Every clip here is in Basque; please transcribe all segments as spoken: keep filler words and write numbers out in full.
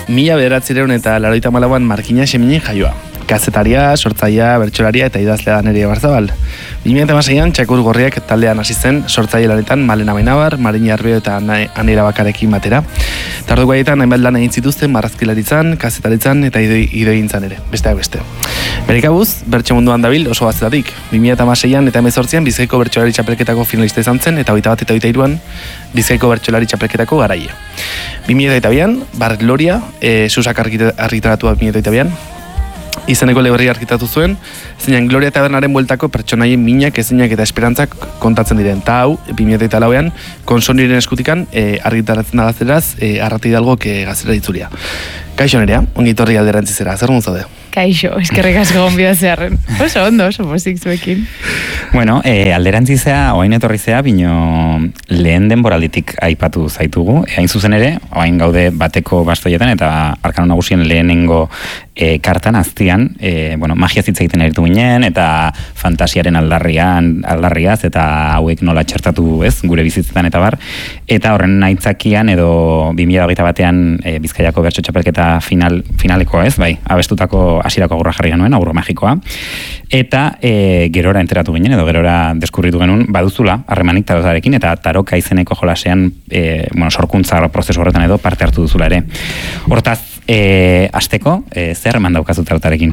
Mila bederatzireun eta laroita malauan Markina Xeminin jaioa. Kazetaria, sortzaia, bertsolaria eta idazlea da Nerea Barzabal. bi mila hamaseian Txakur Gorriak taldean hasi zen sortzaile lanetan Malena Bainabar, Marina Arbeo eta Anera Bakarekin batera. Tarduko haietan hainbat lan egin zituzten marrazkilaritzan, kazetaritzan eta idoigintzan ere, besteak beste. Bere kabuz, bertso munduan dabil oso gaztetatik. bi mila hamaseian eta hemezortzian Bizkaiko bertsolari txapelketako finalista izan zen eta hogeita bat eta hogeita hiruan Bizkaiko bertsolari txapelketako garaia. bi mila bian, Bar Gloria, e, Susak argitaratua bi mila bian, izeneko leberria argitatu zuen, zeinan Gloria Tabernaren bueltako pertsonaien minak, ezinak eta esperantzak kontatzen diren. Ta hau, bi mila lauean, konsoniren eskutikan e, argitaratzen da gazteraz, e, Arrate Hidalgok e, gaztera ditzulia. Kaixo Nerea, ongi torri alderantzizera, zer mun zaude? Kaixo, eskerrik asko gonbidatzearren. Oso ondo, oso pozik zuekin. Bueno, e, alderantzizea, oain etorrizea, bino lehen denboralditik aipatu zaitugu. E, hain zuzen ere, oain gaude bateko bastoietan eta Arkano Nagusien lehenengo e, kartan aztian, e, bueno, magia zitza egiten eritu ginen, eta fantasiaren aldarrian, aldarriaz, eta hauek nola txertatu, ez, gure bizitzetan eta bar. Eta horren aitzakian, edo bi mila hogeita batean e, Bizkaiako bertso txapelketa final, finaleko, ez, bai, abestutako hasierako agurra jarri genuen, agurra magikoa. Eta e, gerora enteratu ginen, edo gerora deskurritu genuen, baduzula, harremanik tarotarekin, eta taroka izeneko jolasean, e, bueno, sorkuntza prozesu horretan edo parte hartu duzula ere. Hortaz, e, asteko, e, zer harreman daukazu tarotarekin?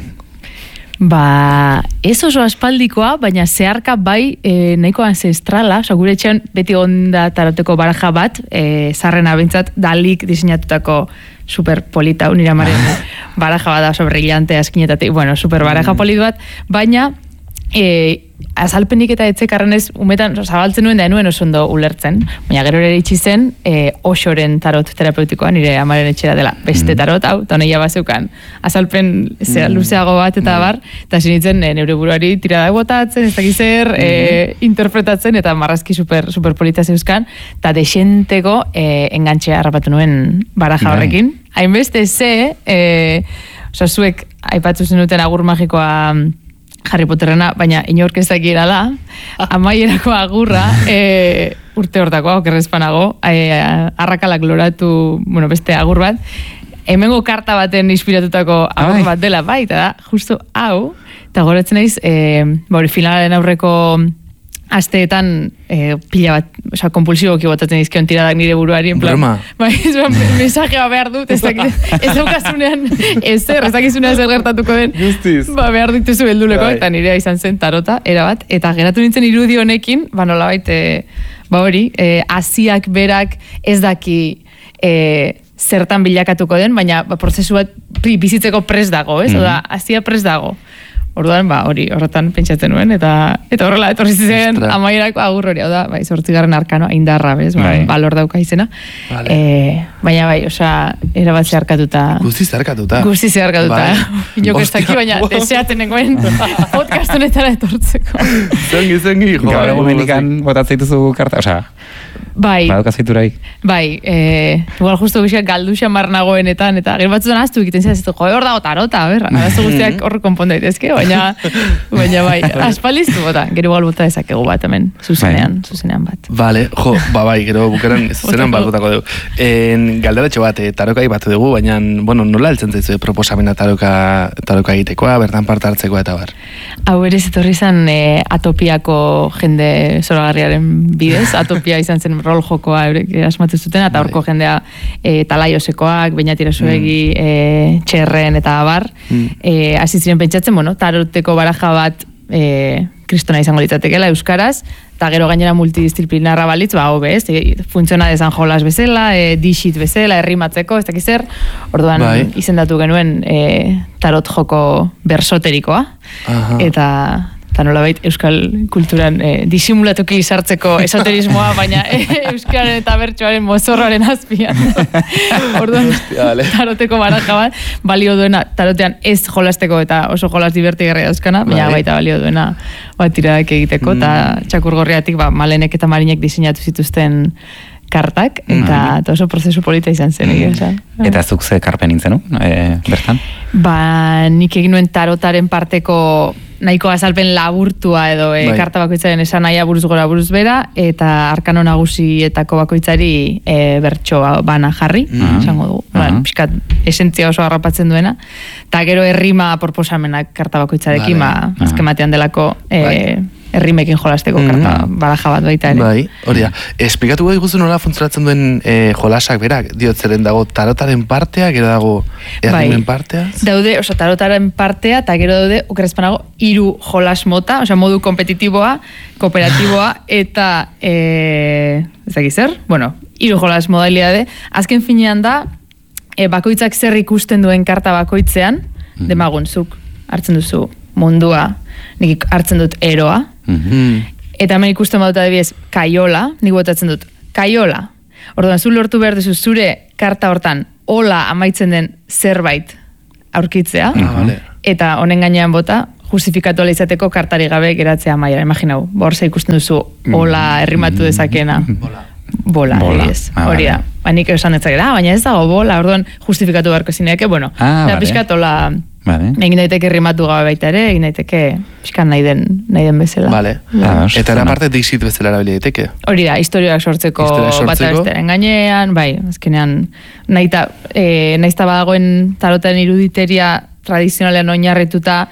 Ba, ez oso aspaldikoa, baina zeharka bai e, nahiko ancestrala, oza, gure etxean beti onda taroteko baraja bat, e, zarrena bintzat, dalik diseinatutako super polita, unira maren baraja bat da, oso brillante, askinetatik, bueno, super baraja polit bat, baina e, azalpenik eta etzekarrenez umetan zabaltzen nuen da enuen oso ondo ulertzen, baina gero ere itxi zen e, osoren tarot terapeutikoa, nire amaren etxera dela beste tarot, hau, eta honeia bazeukan azalpen zera luzeago bat eta bar, eta sinitzen e, neure buruari tirada botatzen, ez dakiz zer, e, interpretatzen, eta marrazki super, super polita zeuzkan, eta desenteko e, engantxea harrapatu nuen baraja horrekin. Hainbeste ze, e, oza, zuek aipatu zenuten agur magikoa Harry Potterrena, baina inork ez dakiera da, amaierako agurra, e, urte hortakoa, okerrezpanago, e, arrakalak loratu, bueno, beste agur bat, hemengo karta baten inspiratutako agur bat dela, bai, eta da, justo hau, eta goratzen naiz, e, bauri, finalaren aurreko asteetan e, pila bat, oza, kompulsiboki botatzen izkion tiradak nire buruari, en plan, broma. Bai, ez mensajea behar dut, ez dakit, ez daukazunean, ez zer, ez dakizunean zer gertatuko den, Justiz. Ba, behar dituzu belduleko, eta nirea izan zen tarota, erabat, eta geratu nintzen irudi honekin, ba, nolabait, e, ba hori, e, asiak berak ez daki e, zertan bilakatuko den, baina ba, prozesu bat bizitzeko pres dago, ez? Mm-hmm. Oda, asia pres dago. Orduan, ba, hori, horretan pentsatzen nuen, eta eta horrela, etorri ziren amaierako agur hori, hau da, bai, zortzigarren arkanoa, indarra, bez, ba, balor dauka izena. Vale. E, baina, bai, osea, erabat zeharkatuta. Guzti zeharkatuta. Guzti zeharkatuta. Bai. Jok ez daki, baina deseaten nengoen podcast honetara etortzeko. Zengi, zengi, jo. Gaur egun mendikan botatzeituzu karta, osea, bai, badukazituraik. Bai, e, igual justo guztiak galdu xamar nagoenetan, eta gero batzutan aztu egiten zera, jo, hor dago tarota, ber, arazo guztiak hor konponda daitezke, baina, baina bai, aspaldiztu bota, gero igual bota dezakegu bat hemen, zuzenean, zuzenean bat. Vale, jo, ba bai, gero bukaran zuzenean bat botako dugu. En, galderatxo bat, e, tarokai bat dugu, baina, bueno, nola heltzen zaizu proposamena taroka, taroka egitekoa, bertan parte hartzekoa eta bar? Hau ere etorri izan e, atopiako jende zoragarriaren bidez, atopia izan zen rol jokoa eurek asmatu zuten, eta horko jendea e, talaiosekoak, Beñatira Zuegi, mm. e, Txerren eta abar, mm. e, hasi ziren pentsatzen, bueno, taroteko baraja bat e, kristona izango litzatekela euskaraz, eta gero gainera multidisciplinarra balitz, ba, hobe, ez, e, funtziona dezan jolas bezala, e, dixit bezala, errimatzeko, ez dakiz zer, orduan bai. Izendatu genuen e, tarot joko bersoterikoa, aha. eta eta nolabait euskal kulturan e, disimulatuki sartzeko esoterismoa, baina e, euskaren eta bertsoaren mozorroaren azpian. Orduan, taroteko baraja bat, balio duena, tarotean ez jolasteko eta oso jolas divertigarria dauzkana, baina baita balio duena bat tiradak egiteko, eta mm. Txakur Gorriatik ba, Malenek eta Marinek diseinatu zituzten kartak, eta, mm. eta oso prozesu polita izan zen. Mm. Egia, eta zuk ze karpen nintzen, no? E, bertan? Ba, nik egin nuen tarotaren parteko nahiko azalpen laburtua edo e, Bai. karta bakoitzaren esan nahia buruz gora buruz bera, eta arkano nagusietako bakoitzari e, bertso bana jarri, Mhm. esango dugu. Aha. Ba, pixkat esentzia oso harrapatzen duena, eta gero errima proposamenak karta bakoitzarekin, Vale. ba, azken batean delako e, Bai. errimekin jolasteko Mhm. karta baraja bat baita ere. Bai, hori da. Esplikatu gai guzu nola funtzionatzen duen e, jolasak berak, diot zeren dago tarotaren partea, gero dago errimen partea. Daude, oso, tarotaren partea, eta gero daude, okerrezpanago, hiru jolas mota, osea, modu kompetitiboa, kooperatiboa, eta, e, ez dakit zer, bueno, hiru jolas modalidade. Azken finean da, e, bakoitzak zer ikusten duen karta bakoitzean, Mhm. demagun, zuk hartzen duzu mundua, nik hartzen dut eroa, Mhm. Mm. eta hemen ikusten badut adibidez kaiola, nik botatzen dut kaiola. Orduan, zu lortu behar duzu zure karta hortan hola amaitzen den zerbait aurkitzea, Ah, vale. eta honen gainean bota, justifikatu ala izateko kartari gabe geratzea amaiera. Imaginau, borza ikusten duzu hola errimatu dezakena. Bola. Bola, Bola. adibidez. Ah, Hori da. vale. Ba, nik esan detzakera, ah, baina ez dago bola, orduan justifikatu beharko zineake, bueno, Ah, da vale. pixkat hola, Vale. egin daiteke errimatu gabe baita ere, egin daiteke pixkat nahi den, nahi den bezala. Vale. Ah, oso Eta era ona. parte dixit bezala erabili daiteke. Hori da, historioak sortzeko, Historia sortzeko. bata besteren gainean, bai, azkenean, naita, e, naizta badagoen tarotaren iruditeria tradizionalean oinarrituta,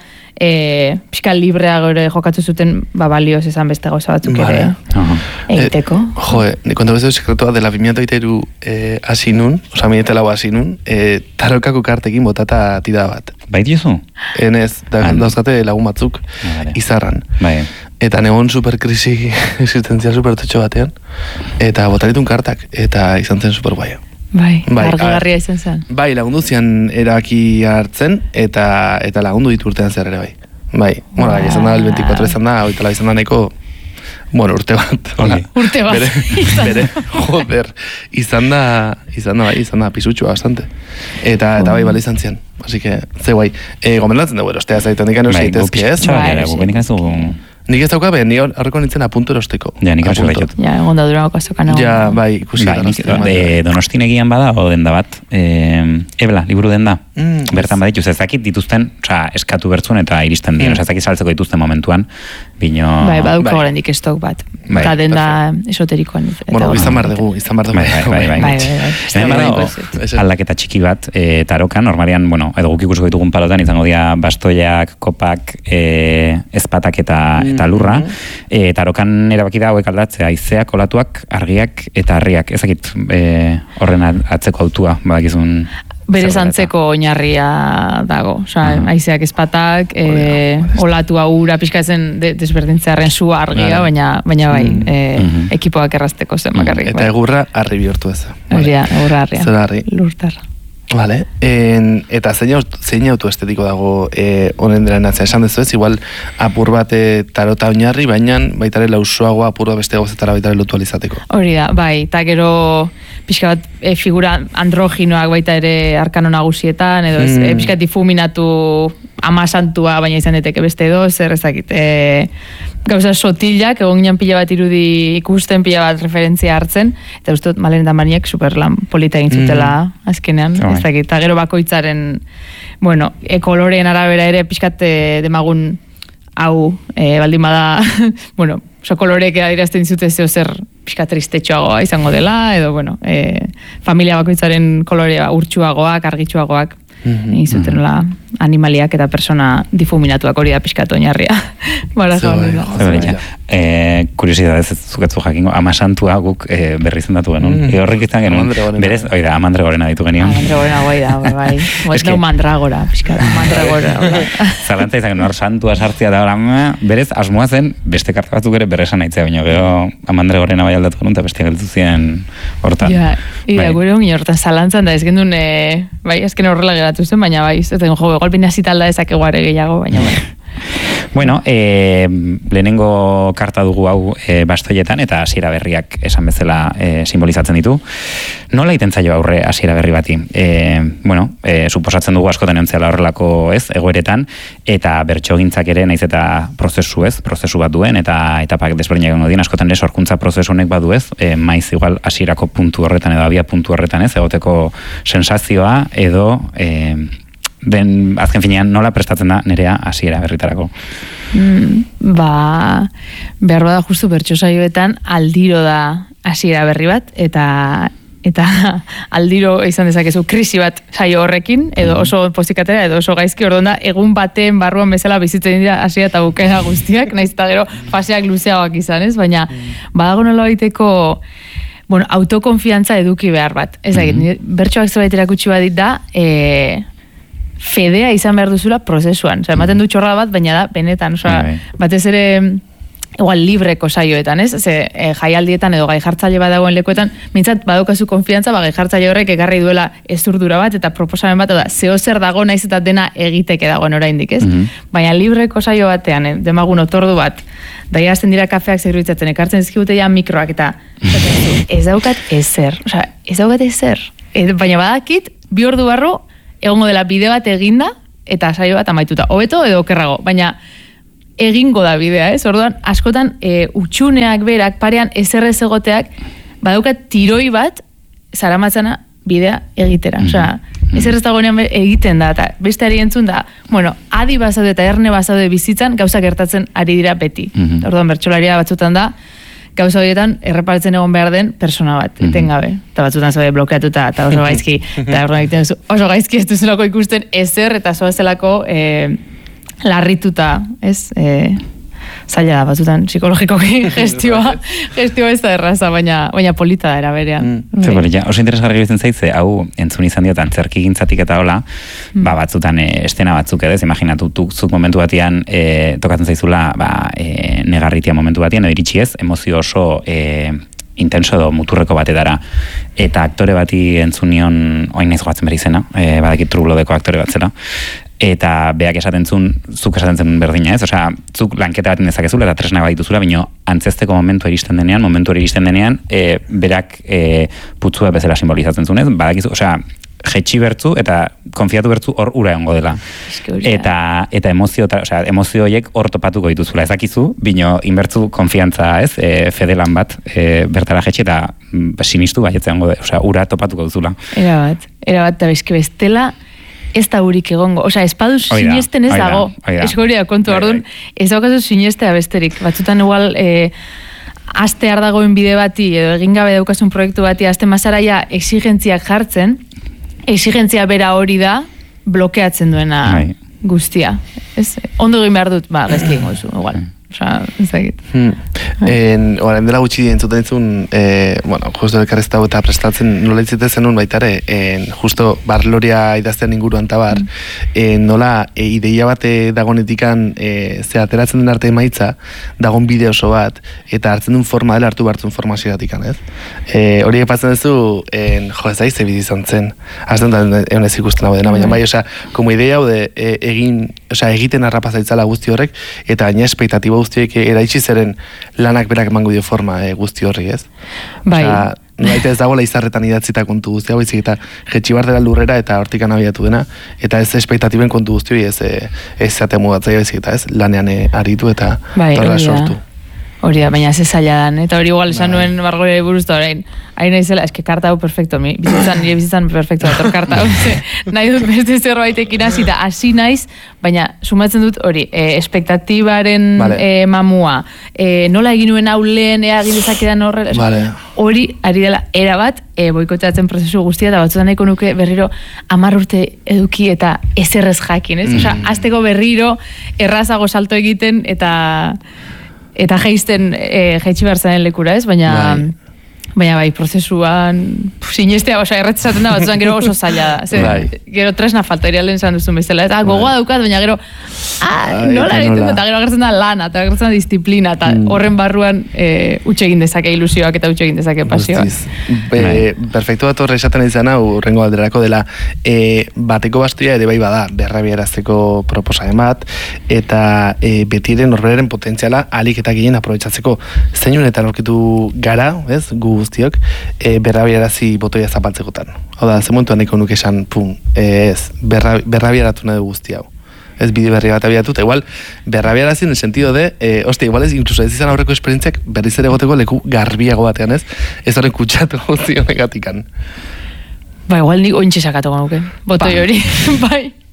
e, pixka librea gore jokatu zuten, ba, balioz esan beste gauza batzuk Vale. ere Aha. egiteko. Eh, joe, ni konta bezu sekretua dela bi mila hogeita hiru eh, hasi nun, oza, mi eta lau hasi nun, eh, tarokako kartekin botata tira bat. Bai diozu? Enez, da, Ah. dauzkate lagun batzuk, Ah, vale. izarran. Bai. Eta negon superkrisi existentzial supertotxo batean, eta botaritun kartak, eta izan zen super guaia. Bai, Bai, argigarria izan zen. Bai, lagundu zian eraki hartzen, eta eta lagundu ditu urtean zer ere bai. Bai, bueno, bai, izan da, el veinticuatro izan da, hogeita lau izan da nahiko, bueno, urte bat. hola. Urte bat. Bere, Izan bere, joder, izan da, izan da, bai, izan da, pisutxua bastante. Eta, eta bai, bale izan zian. Así que, ze guai. E, gomendatzen dugu, erostea zaitu, nik anu Bai, zaitezke, ez? Txabak Bai, ere, sí. gubenik ez dugu... Nik ez dauka, ben, ni horreko nintzen apunto erosteko. Ja, nik Apunto. eraso gaitut. Ja, egon da Durangoko azokan egon. Ja, bai, ikusi Bai, da, nik, Donostia, bai. e, Donostin egian bada, o denda bat, e, ebla, liburu denda, Mm, bertan badituz, ez dakit dituzten, oza, eskatu bertzuen eta iristen dien, Mm. mm. ez dakit saltzeko dituzten momentuan, bino... Bai, baduko Bai. oraindik estok bat. Bai, Eta denda esoterikoan. eta Bueno, hor- izan bar dugu, izan bar dugu. Bai, bai, bai, bai. Bai, bai, bai. Hemen Bai, badago bai, bai. aldaketa txiki bat, e, tarokan, normalian, bueno, edo guk ikusiko ditugun palotan, izango dira bastoiak, kopak, e, ezpatak eta, eta lurra. E, tarokan erabaki da hauek aldatzea, haizeak, olatuak, argiak eta harriak. Ezakit e, horren atzeko autua, badakizun... Berez zer dela eta. antzeko oinarria dago. Osea, Aha. haizeak ezpatak, e, olatua ura pixkatzen de, desberdintzearen zu argia, Vale. baina, baina bai, Mm. e, Mhm. ekipoak errazteko zen bakarrik. Eta bai. egurra harri bihurtu ez. Hori da, egurra harria. Zer harri. Lurtarra. Vale. En, eta zein, aut- zein autoestetiko dago eh, honen dela natzea? Esan dezu ez, igual apur bat eh, tarota oinarri, baina baitare lausoagoa apur bat beste gauzetara baitare lotu alizateko. Hori da, bai, eta gero pixka bat e, figura androginoak baita ere arkano nagusietan, edo ez, Mm. e, pixka difuminatu ama santua, baina izan daiteke beste edo, zer ezakit, e, gauza sotilak, egon ginen pila bat irudi ikusten, pila bat referentzia hartzen, eta uste dut Malen eta Mariek superlan polita egin zutela azkenean, Bai. ez dakit, eta gero bakoitzaren, bueno, e, koloreen arabera ere pixkat e, demagun hau, e, baldin bada, bueno, oso koloreek adirazten dizute zeo zer pixka tristetxoagoa izango dela, edo, bueno, e, familia bakoitzaren kolorea urtsuagoak, argitsuagoak, Mhm. egin zuten la animaliak eta persona difuminatuak hori da pixkat oinarria. Bara Ze bai, da. jo. Zer bereia. E, kuriosidadez ez zukatzu jakingo, ama santua guk e, berri izendatu genuen. Mm. E, horrek izan genuen, Amandragorena. berez, oida, amandragorena ditu genion. Mandragora guai da, bai, bai. Es Ez que- da mandragora, pixkat, mandragora. Zalantza izan genuen, hor santua sartzea da, ora, berez, asmoa zen, beste karta batzuk ere berresan aitzea, baina gero amandragorena bai aldatu genuen, eta beste gelditu ziren hortan. Ja, ira, Bai. gure honi hortan zalantzan da, ez gendun, e, bai, azken horrela geratu zen, baina bai, ez den jo, golpin hazitalda ezakegu are gehiago, baina bai. Bueno, e, lehenengo karta dugu hau e, bastoietan, eta hasiera berriak esan bezala e, simbolizatzen ditu. Nola iten zaio aurre hasiera berri bati? E, bueno, e, suposatzen dugu askotan eontzela horrelako ez, egoeretan, eta bertsogintzak ere naiz eta prozesu ez, prozesu bat duen, eta etapak desberdinak egongo dien, askotan ere sorkuntza prozesu honek badu ez, e, maiz igual hasierako puntu horretan edo abia puntu horretan ez, egoteko sensazioa edo e, den azken finean nola prestatzen da nerea hasiera berritarako? Mm, ba, behar bada justu bertso saioetan aldiro da hasiera berri bat, eta eta aldiro izan dezakezu krisi bat saio horrekin, edo oso pozikatera, edo oso gaizki, orduan da, egun baten barruan bezala bizitzen dira hasiera eta bukaera guztiak, naiz eta gero faseak luzeagoak izan, ez? Baina, badago nola baiteko, bueno, autokonfiantza eduki behar bat. Ez dakit, mm-hmm. bertsoak zerbait erakutsi badit da, e, fedea izan behar duzula prozesuan. Osa, ematen du txorra bat, baina da, benetan, osa, batez ere, igual libreko saioetan, ez? Ze, e, jaialdietan edo gai jartzaile bat dagoen lekuetan, mintzat badaukazu konfiantza, ba, gai jartzaile horrek ekarri duela ezurdura bat, eta proposamen bat, da, zeo zer dago naiz eta dena egiteke dagoen oraindik, ez? Mm-hmm. Baina libreko saio batean, eh, demagun otordu bat, daia hasten dira kafeak zerbitzatzen, ekartzen zizkibute ja mikroak, eta ez daukat ezer, osea, ez daukat ezer. E, baina badakit, bi ordu barru, egongo dela bide bat eginda, eta saio bat amaituta. Hobeto edo okerrago, baina egingo da bidea, ez? Orduan, askotan, e, utxuneak berak, parean ezerrez egoteak, badaukat tiroi bat, zaramatzana bidea egitera. Mm-hmm. Osea, ezerrez dagoenean egiten da, eta beste ari entzun da, bueno, adi bazaude eta erne bazaude bizitzan, gauza gertatzen ari dira beti. Mm-hmm. Orduan, bertsolaria batzutan da, gauza horietan erreparatzen egon behar den persona bat, mm-hmm. etengabe. Eta batzutan zaude blokeatuta, eta oso gaizki, eta orduan egiten duzu, oso gaizki ez duzulako ikusten ezer, eta zoazelako e, larrituta, ez? E, zaila da, batzutan psikologikoki gestioa, gestioa ez da erraza, baina, baina polita da eraberean. Mm. Zer, ja, oso interesgarri egiten zaitze, hau entzun izan diotan zerki gintzatik eta hola, mm. ba, batzutan e, estena batzuk edez, imaginatu zuk momentu batian e, tokatzen zaizula ba, e, negarritia momentu batian, edo iritsi ez, emozio oso e, intenso edo muturreko batetara, eta aktore bati entzunion, oain naiz goatzen beri zena, e, badakit truglodeko aktore bat zela, eta beak esaten zuen, zuk esaten zen berdina, ez? Osea, zuk lanketa baten dezakezula eta tresna bat dituzula, bino antzesteko momentu iristen denean, momentu iristen denean, e, berak e, putzua bezala simbolizatzen zuen, ez? Badakizu, osea, jetxi bertzu eta konfiatu bertzu hor ura egongo dela. Eta, eta emozio, osea, emozio horiek hor topatuko dituzula, ez dakizu, bino inbertzu konfiantza, ez? E, fedelan bat, e, bertara jetxi eta mm, sinistu baietzen egongo, osea, ura topatuko duzula. Era bat, era bat, eta bezke bestela, ez da hurik egongo. Osea, espaduz sinesten ez dago. Ez hori da kontu, orduan, ez daukazu sinestea besterik. Batzutan igual, e, aste dagoen bide bati, edo egin gabe daukasun proiektu bati, aste mazaraia exigentziak jartzen, exigentzia bera hori da, blokeatzen duena Ai. Guztia. Ez, ondo egin behar dut, ba, gezki egingo zu, igual. Osea, ez egit. Hmm. Oaren dela gutxi entzuten entzun, e, bueno, justo elkarrezta eta prestatzen nola itzite zenun baitare, en, justo barloria idaztean inguruan tabar, mm. en, nola e, ideia bate dagonetikan e, ze ateratzen den arte emaitza, dagon bideo oso bat, eta hartzen duen forma dela hartu bartzen formazioatikan, ez? E, hori epatzen duzu, en, jo, ez da izte bizizan zen, azten da egon ez ikusten hau dena, baina bai, osea, como idea hau de e, egin, osea, egiten harrapazaitzala guzti horrek, eta gaina espektatibo guztiek eraitsi zeren lanak berak emango dio forma e, guzti horri, ez? Bai. Osea, nolaita ez dagoela izarretan idatzita kontu guzti hau, izik eta jetxi bar dela lurrera eta hortikan abiatu dena, eta ez espektatiben kontu guzti hori, ez, ez zate mugatzaia izik eta ez, lanean e, aritu eta bai, torra sortu. Hori da, baina ez zaila dan, eta hori igual esan nuen bargore buruzta orain, hain naizela, eske karta hau perfecto, mi, bizitzan, nire bizitzan perfecto dator karta hau, nahi dut beste zerbaitekin hasi eta hasi naiz, baina sumatzen dut hori, e, espektatibaren vale. e, mamua, e, nola egin nuen hau lehen, ea egin dezakedan horre, vale. hori ari dela erabat, e, boikoteatzen prozesu guztia, eta batzutan nahiko nuke berriro hamar urte eduki eta ezerrez jakin, ez? Mm. Osea, hasteko berriro errazago salto egiten, eta eta jaisten e, jaitsi behar zaren lekura, ez? Baina, bai. baina bai, prozesuan sinestea, oza, erretzaten da, batzutan gero oso zaila da. Zer, bai. Gero tresna falta, irialen zan duzun bezala. Eta bai. gogoa daukat, baina gero, ah, nola egiten da, eta gero agertzen da lana, eta agertzen da disiplina, eta mm. horren barruan e, utxegin dezake ilusioak eta utxegin dezake pasioak. Be, perfektu bat horre esaten izan hau, horrengo alderako dela, e, bateko bastoia ere bai bada, berrabiarazteko proposamen bat, eta e, betiren horberaren potentziala alik eta gehien aprobetxatzeko. Zein honetan aurkitu gara, ez, gu guztiok, e, berrabiarazi botoia zapaltzekotan. Hau da, ze momentuan eko nuke esan, pum, ez, berra, berrabiaratu nahi guzti hau. Ez bide berri bat abiatu, eta igual, berrabiarazi en el sentido de, eh, hostia, igual ez, incluso ez izan aurreko esperientziak berriz ere goteko leku garbiago batean, ez? Ez horren kutsatu guzti honegatikan. Ba, igual nik ointxe sakatuko nuke, botoi hori, bai.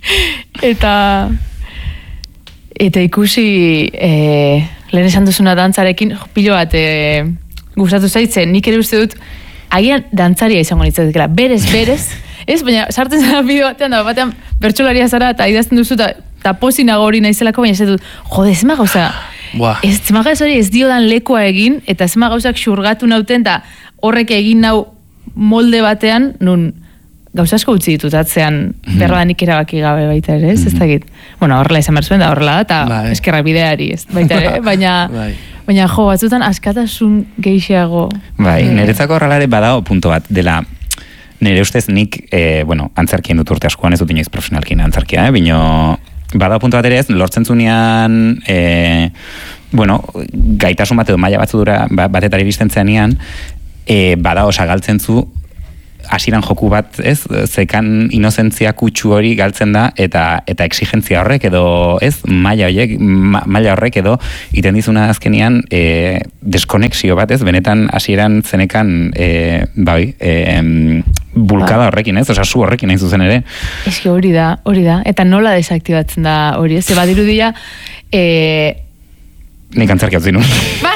eta eta ikusi e, lehen esan duzuna dantzarekin pilo bat e, gustatu zaitzen, nik ere uste dut agian dantzaria izango nitzatekela, berez, berez, ez, baina sartzen zara bideo batean, da batean bertsolaria zara eta idazten duzu eta ta pozinago hori naizelako, baina ez dut, jode, ez ma gauza, ez ma gauza hori ez diodan lekoa egin, eta ez ma gauzak xurgatu nauten, eta horrek egin nau molde batean, nun gauza asko utzi ditut atzean berrodanik erabaki gabe baita ere, ez, ez dakit. Bueno, horrela izan behar zuen da, horrela da, eta eskerrak bideari, ez, baita ere, baina... Baina jo, batzutan askatasun gehiago. Bai, niretzako horrela ere badao punto bat, dela, nire ustez nik, eh, bueno, antzarkien dut urte askoan, ez dut inoiz profesionalkin antzarkia, eh? Bino, badao punto bat ere ez, lortzen zunean, eh, bueno, gaitasun bat edo maila batzudura batetari bizten zenean, eh, badao sagaltzen zu, hasieran joku bat, ez, zekan inozentzia kutsu hori galtzen da, eta eta exigentzia horrek edo, ez, maila horiek, ma, maila horrek edo, iten dizuna azkenian, e, deskonexio bat, ez, benetan hasieran zenekan, e, bai, e, bulkada horrekin, ez, osa, su horrekin nahi zuzen ere. Ez ki hori da, hori da, eta nola desaktibatzen da hori, ez, eba dirudia, e... Nik antzarki hau zinun. Ba!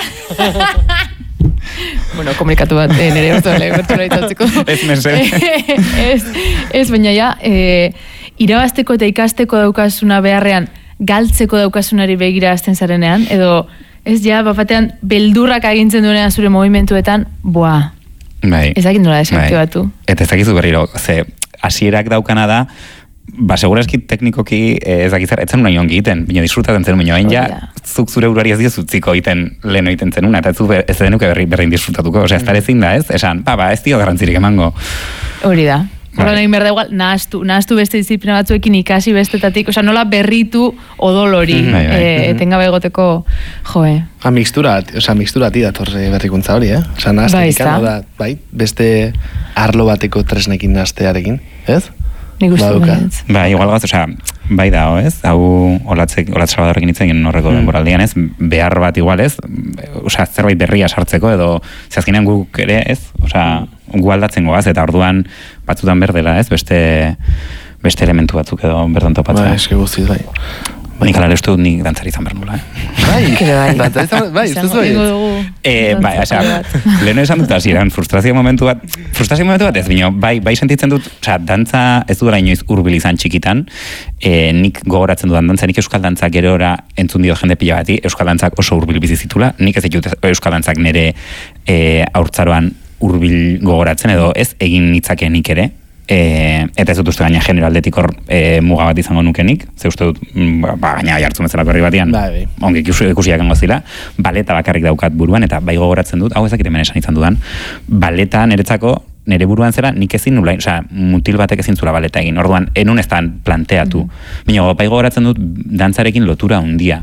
Bueno, komunikatu bat, eh, nire orto dela, bertxola itatzeko. Ez, mense. ez, ez, baina ja, e, irabazteko eta ikasteko daukasuna beharrean, galtzeko daukasunari begira azten zarenean, edo, ez ja, bapatean, beldurrak agintzen duenean zure movimentuetan, boa, bai, ez dakit nola desaktibatu. Bai. Eta ez dakizu berriro, ze, hasierak daukana da, ba, segurazki teknikoki ez dakizar, etzen unai ongi egiten, bino disfrutatzen zen, bino hain ja, zuk zure urari ez diozutziko egiten leheno egiten zenuna, eta ez, zu ez denuke berri, berrein disfrutatuko, osea, ez da ezin da, ez? Esan, ba, ba, ez dio garrantzirik emango. Hori da. Horra nahi berda igual, nahaztu, nahaztu beste disiplina batzuekin ikasi bestetatik, osea, nola berritu odolori, mm -hmm. e, etengabe egoteko, joe. Ha, mixtura, osea, mixtura ti dator berrikuntza hori, eh? Osea, nahaztetik, da, bai, beste arlo bateko tresnekin nahaztearekin, ez? Nik uste dut. Ba, igual gaz, oza, bai da, ez? Hau olatzek, olatz salvadorrekin itzen genuen horreko mm. denboraldian, ez? Behar bat igual, ez? Oza, zerbait berria sartzeko edo, zehazkinean guk ere, ez? Oza, gu aldatzen goaz, eta orduan batzutan berdela, ez? Beste, beste elementu batzuk edo berdan topatzen. Ba, eske guztiz, bai. Nik alare uste dut nik dantzari izan behar nula, eh? Bai, dantzari izan bai, uste zuen. Eh, bai, osea, leheno esan dut hasieran frustrazio momentu bat, frustrazio momentu bat ez, bino, bai, bai sentitzen dut, osea, dantza ez dudara inoiz hurbil izan txikitan, eh, nik gogoratzen dudan dantza, nik euskal dantzak gerora entzun dio jende pila bati, euskal dantzak oso hurbil bizi zitula, nik ez ditut euskal dantzak nire eh, haurtzaroan hurbil gogoratzen, edo ez egin nitzake nik ere, E, eta ez dut uste gaina genero aldetik hor e, muga bat izango nukenik, ze uste dut ba, gaina jartzen bezalako herri batian ongi ikusiak ango zila, baleta bakarrik daukat buruan, eta bai gogoratzen dut, hau ezakit hemen esan izan dudan, baleta niretzako, nire buruan zera, nik ezin nula, osea, mutil batek ezin zula baleta egin, orduan, enun ez planteatu, mm. Bino, bai gogoratzen dut, dantzarekin lotura handia.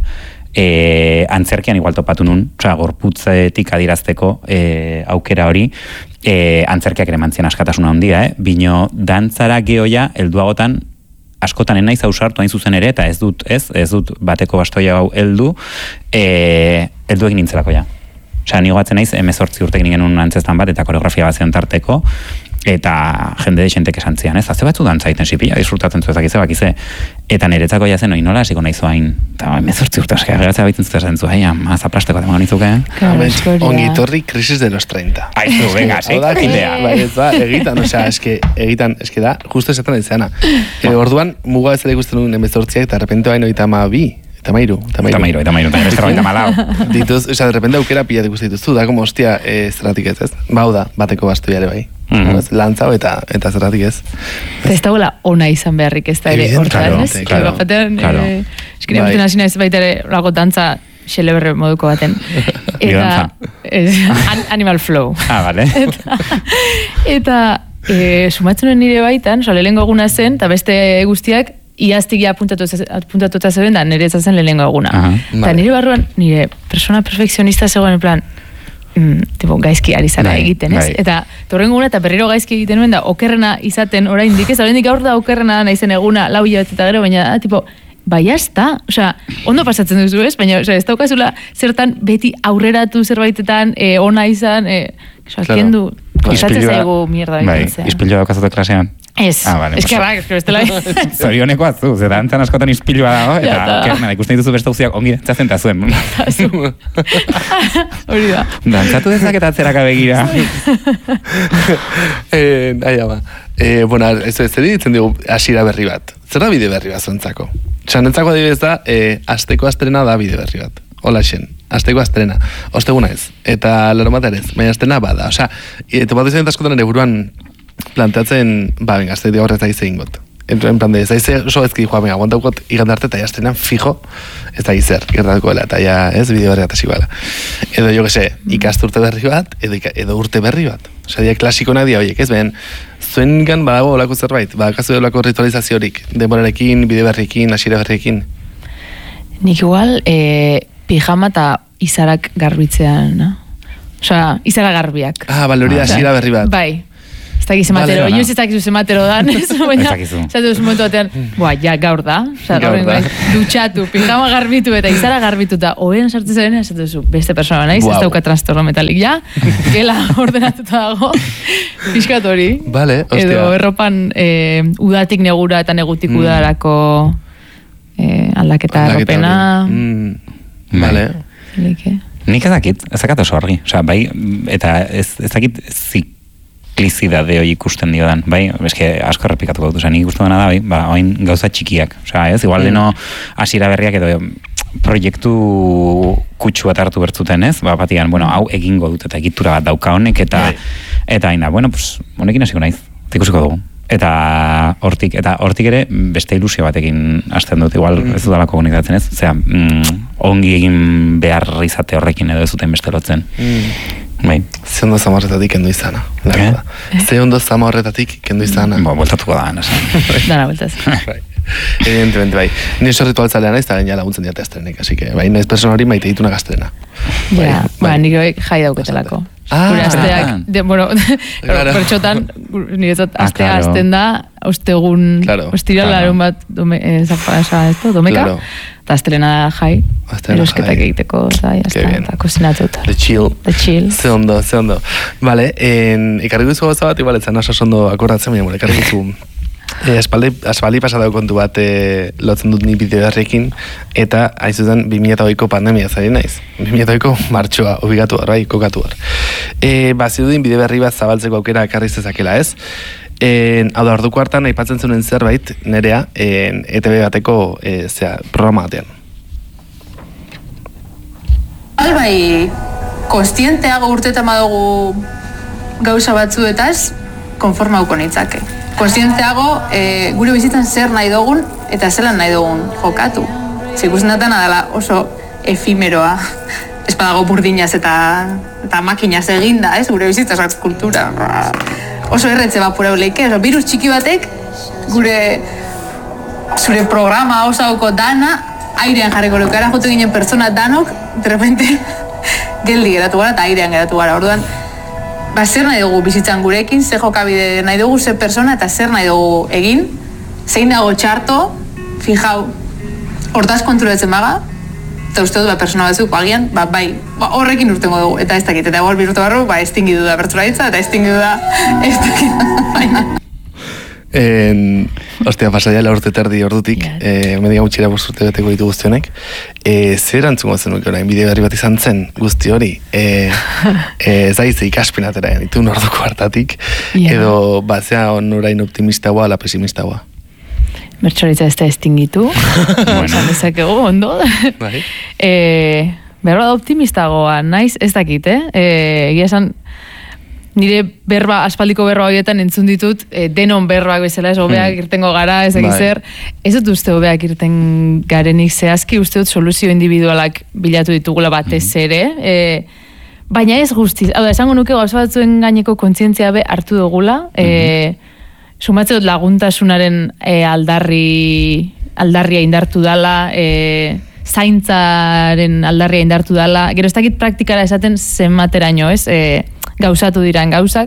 E, antzerkian igual topatu nun, osea, gorputzetik adirazteko e, aukera hori, e, antzerkiak ere mantzien askatasuna handia, eh? Bino, dantzara gehoia, helduagotan, askotan enaiz ausartu hain zuzen ere, eta ez dut, ez, ez dut bateko bastoia hau heldu, e, heldu egin nintzelako ja. Osea, nigo batzen naiz, emezortzi urtekin genuen antzestan bat, eta koreografia bat tarteko, eta jende deixentek esan zian, ez? Haze batzu dantza iten zipila, disfrutatzen zu ezakize, bakize. Eta niretzako jazen, oi nola hasiko nahi zoain. Eta emezortzi urte askea, geratzea baitzen zuzen zu, haia, mazaplasteko demoan nizuke. Ongi torri krisis de los treinta. Aizu, venga, sí, idea. Bai, ez da, egitan, osea, eske, egitan, eske da, justo esaten izana. Orduan, muga ez da ikusten duen emezortziak, eta repente baino eta ma bi. Eta mairu, eta mairu. Eta mairu, eta mairu, eta mairu, eta malau. Dituz, o sea, de repente aukera pila ikusten dituzu, da, como, hostia, eh, zerratik ez, ez? Bau da, bateko bastoia ere bai. Mm-hmm. Lantzau eta eta zerratik ez. Ez da gola ona izan beharrik ez da ere hortan, ez? Claro, claro. Eskine bai. Muten hasina ez baita ere lago dantza xeleberre moduko baten. Eta, es, Animal Flow. Ah, vale. Eta, eta e, sumatzen nire baitan, oza, lehengo eguna zen, eta beste guztiak, iaztigia apuntatuta zeuden da, nire ezazen lehengo eguna. Eta nire barruan, nire persona perfekzionista zegoen en plan, mm, tipo, gaizki ari zara bai, egiten, ez? Bai. Eta torrengo eguna eta berriro gaizki egiten nuen da, okerrena izaten oraindik, ez? Oraindik gaur da okerrena naizen eguna, lau hilabet eta gero, baina da, tipo, bai, jazta, osea, ondo pasatzen duzu, ez? Baina, osea, ez daukazula zertan beti aurreratu zerbaitetan, e, ona izan, e, osea, claro. Kendu, kostatzen zaigu mierda. Bai, izpillo daukazute klasean. Ez, Ah, vale, eskerrak, pues- eskerrak, bestela. Zorioneko azu, ze dantzan askotan ispilua dago, eta Ja, ta. okerna, ikusten dituzu beste guztiak ongi dantzatzen eta zuen. Hori da. Dantzatu dezaket atzeraka begira. eh, ahi ama. Eh, bueno, ez ez ditzen dugu hasiera berri bat. Zer da bide berri bat zuentzako? Osa, nentzako adibidez da, eh, asteko astrena da bide berri bat. Hola xen, asteko astrena. Osteguna ez. Eta larunbata ere ez, baina astrena bada. Osa, eta bat izan askotan ere buruan planteatzen, ba, venga, azte horrez da izegin got. En, en plan de, zaize oso ezki joa, venga, guantaukot igandarte eta jaztenan fijo, ez da izer, gertatuko dela, eta ja, ez, bide berri bat hasi bala. Edo, jo que se, ikasturte berri bat, edo, edo urte berri bat. Osa, dia klasikonak dia horiek, ez, behen, zuen gan badago olako zerbait, badakazu olako ritualizaziorik, denborarekin, bide berriekin, hasiera berriekin. Nik igual, e, pijama eta izarak garbitzean, no? Osea, izara garbiak. Ah, bale, hori da hasiera berri bat. Bai. Ez dakiz ematero, Vale, inoiz ez dakizu zematero dan, ez? Baina, Ez dakizu. zatu duz momentu batean, boa, ja, gaur da. Osa, Gaur da. dutxatu, pijama garbitu eta izara garbitu eta hoen sartzen zaren, ez duzu, beste persona naiz, ez Guau. dauka trastorno metalik, ja? Gela ordenatuta dago, pixkat hori. Bale, ostia. Edo erropan eh, udatik negura eta negutik Mm. udarako eh, aldaketa Aldaketa erropena. hori. Mm, Bale. Like, Nik ez dakit, ez dakat oso argi. Osea, bai, eta ez, ez dakit ziklizidade hori ikusten diodan, bai, eske asko errepikatuko dut, osea, nik ikusten dena da, bai, ba, oin gauza txikiak, osea, ez, igual leno hasiera berriak edo proiektu kutsu bat hartu bertzuten, ez, ba, batian, bueno, hau egingo dut, eta egitura bat dauka honek, eta, Bai. eta haina, bueno, pues, honekin hasiko naiz, eta ikusiko dugu. Eta hortik, eta hortik ere beste ilusio batekin hasten dut, igual ez dudalako konektatzen ez, zera, mm, ongi egin behar izate horrekin edo ez duten beste lotzen. Mm. Bai. Ze ondo zama horretatik kendu izana. Eh? Eh? Ze ondo zama horretatik kendu izana. Bo, bueltatuko da, nasan. Dana bueltaz. Bai. Evidentemente, bai. Ni oso ritualtzalea naiz, eta gaina laguntzen diate astrenek, así que, bai, naiz persona hori maite ditunak astrena. Ja, ba, nik hori jai dauketelako. Ah, Gure asteak, benetan. de, bueno, Claro. pertsotan, niretzat Ah, astea claro. azten da, ostegun, Claro. ostiral, Claro. larun bat, dome, eh, zapasa, esto, domeka, Claro. eta astelena jai, Astelena erosketak jai. egiteko, eta Qué jazta, bien. eta kozinatu eta. The chill. The chill. Ze ondo, ze ondo. Vale, en, ekarri guzu gauza bat, igual, etzan oso ondo akordatzen, baina, bueno, ekarri guzu E, aspaldi, aspaldi pasatako kontu bat e, lotzen dut ni bideo berrekin, eta hain zuzen bi mila hogeiko pandemia zari naiz. bi mila hogeiko martxoa, obligatu har, bai, kokatu har. E, ba, zirudin bide berri bat zabaltzeko aukera ekarri zezakela ez. E, hau da, orduko hartan aipatzen zuen zerbait, nerea, e, E T B bateko e, zera, programa batean. Albai, konstienteago urtetan badugu gauza batzuetaz, konformauko nitzake. Konstienteago e, gure bizitzan zer nahi dugun eta zelan nahi dugun jokatu. Zikusten datana dela oso efimeroa. Ez badago burdinaz eta, eta makinaz eginda, ez? Gure bizitza oso kultura. Oso erretze bapura leike, oso virus txiki batek gure zure programa osauko dana airean jarriko lukara, jotu ginen pertsona danok, de repente geldi geratu gara eta airean geratu gara. Orduan, ba, zer nahi dugu bizitzan gurekin, ze jokabide nahi dugu, ze persona eta zer nahi dugu egin, zein dago txarto, fijau, hortaz konturatzen baga, eta uste dut, ba, persona batzuk, agian, ba, bai, ba, horrekin urtengo dugu, eta ez dakit, eta igual birurte barru, ba, estingidu da pertsolaitza, eta estingidu da, ez dakit, baina. En, ostia, pasaia la urte terdi ordutik, Yeah. eh, media gutxira bost urte beteko ditu guztionek, eh, zer erantzungo zenuke orain, bide berri bat izan zen, guzti hori, eh, eh, zaitze ikaspinatera ditu orduko hartatik, Yeah. edo, bat, zea orain optimistagoa, ala pesimistagoa. Bertsoritza ez da estingitu, esan dezakegu, ondo. Bai. e, behar da optimistagoa, naiz, ez dakit, eh? E, egia esan, nire berba, aspaldiko berba horietan entzun ditut, e, denon berbak bezala, ez hobeak irtengo gara, ez dakit Bai. zer. Ez dut uste hobeak irten garenik zehazki, uste dut soluzio individualak bilatu ditugula batez ere, e, baina ez guztiz. Hau da, esango nuke gauza batzuen gaineko kontzientzia be hartu dugula, e, sumatze dut laguntasunaren e, aldarri, aldarria indartu dala, e, zaintzaren aldarria indartu dala, gero ez dakit praktikara esaten zenbateraino, ez? E, gauzatu diran gauzak.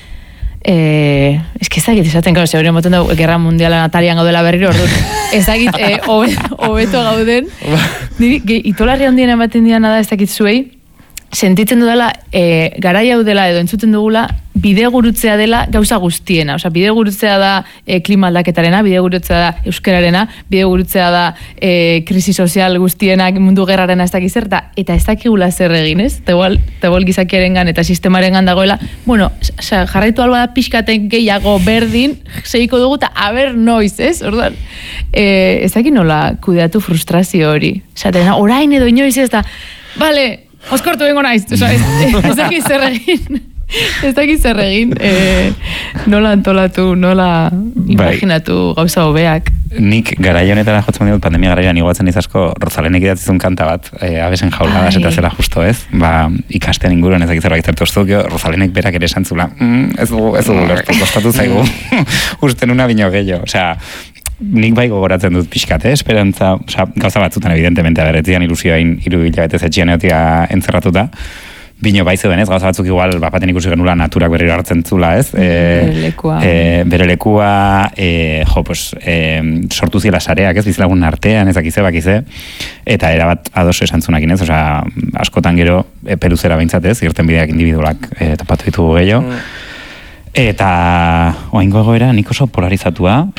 Eh, ez que ez dakit esaten, gauza, hori moten dugu, gerra mundialan atarian gaudela berriro, orduan, ez dakit, eh, hobe- hobeto gauden. Niri, ge- itolarri handien ematen diana da, ez dakit zuei, sentitzen dudala, e, garai hau dela edo entzuten dugula, bidegurutzea dela gauza guztiena. Osa, bidegurutzea da e, klima aldaketarena, bidegurutzea da euskararena, bidegurutzea da e, krisi sozial guztienak, mundu gerrarena ez dakiz zer, eta ez dakigula zer egin, ez? Tegual, tegual gizakiarengan eta sistemarengan dagoela, bueno, osa, jarraitu alba da pixkaten gehiago berdin, segiko dugu, eta aber noiz, ez? Ordan, e, ez dakit nola kudeatu frustrazio hori. Osa, orain edo inoiz ez da, bale, oskortu bengo naiz, oza, ez, ez dakit zer egin, ez dakit zer egin, e, nola antolatu, nola imaginatu gauza hobeak. Nik garai honetara jotzen dut, pandemia garaian iguatzen izasko, Rozalenek idatzizun kanta bat, e, abesen jauladas eta zela justo ez, ba, ikastean inguruen ez dakit zerbait zertu oztu, Rozalenek berak ere esantzula, mm, ez dugu, ez dugu lertu, kostatu zaigu, usten una bino gehiago, osea, nik bai gogoratzen dut pixkat, eh? Esperantza, oza, gauza batzutan evidentemente, agerretzian ilusioain iru hilabetez etxian eotia entzerratuta, bino bai zeuden, ez? Gauza batzuk igual, bapaten ikusi genula naturak berriro hartzen zula, ez? E, bere lekua. E, bere lekua, e, jo, pues, e, sortu zila sareak, ez? Bizilagun artean, ez dakize, bakize, eta erabat adoso esantzunakin, ez? Osa, askotan gero, e, peruzera behintzat, ez? Irten bideak individualak e, topatu ditugu gehiago. Eta, oaingo egoera, nik oso polarizatua,